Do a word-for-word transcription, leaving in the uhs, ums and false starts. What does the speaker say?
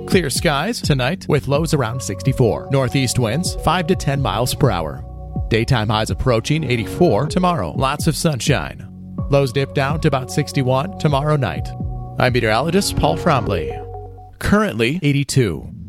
Clear skies tonight with lows around sixty-four. Northeast winds five to ten miles per hour. Daytime highs approaching eighty-four tomorrow. Lots of sunshine. Lows dip down to about sixty-one tomorrow night. I'm meteorologist Paul Fromley. Currently eighty-two.